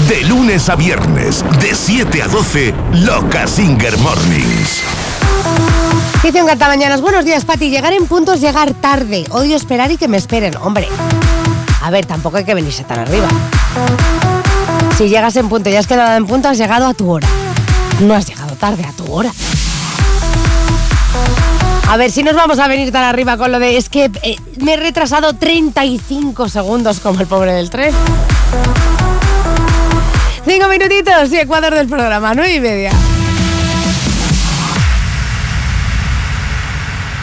De lunes a viernes, de 7 a 12, Loca Singer Mornings. Dice un Cantamañanas, buenos días, Pati. Llegar en punto es llegar tarde. Odio esperar y que me esperen. Hombre, a ver, tampoco hay que venirse tan arriba. Si llegas en punto y has quedado en punto, has llegado a tu hora. No has llegado tarde, a tu hora. A ver, si nos vamos a venir tan arriba con lo de es que me he retrasado 35 segundos como el pobre del tren. 5 minutitos y Ecuador del programa, 9:30.